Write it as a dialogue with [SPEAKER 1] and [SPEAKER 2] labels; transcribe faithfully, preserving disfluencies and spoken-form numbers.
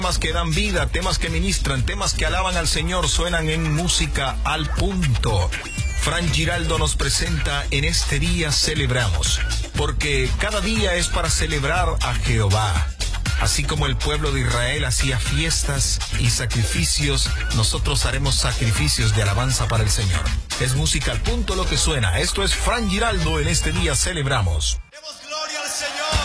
[SPEAKER 1] Temas que dan vida, temas que ministran, temas que alaban al Señor suenan en Música al Punto. Fran Giraldo nos presenta En este día celebramos, porque cada día es para celebrar a Jehová. Así como el pueblo de Israel hacía fiestas y sacrificios, nosotros haremos sacrificios de alabanza para el Señor. Es Música al Punto lo que suena. Esto es Fran Giraldo, En este día celebramos.